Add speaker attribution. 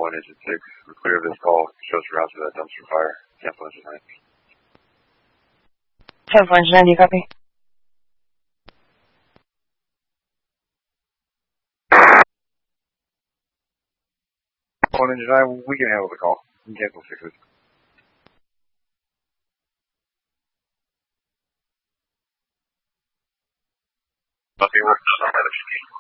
Speaker 1: 911 Engine 6. We're clear of this call. Show us your route to that dumpster fire. Cancel Engine 9.
Speaker 2: Cancel Engine 9, do you copy?
Speaker 1: On Engine 9, we can handle the call. We can cancel 6s. Okay, we're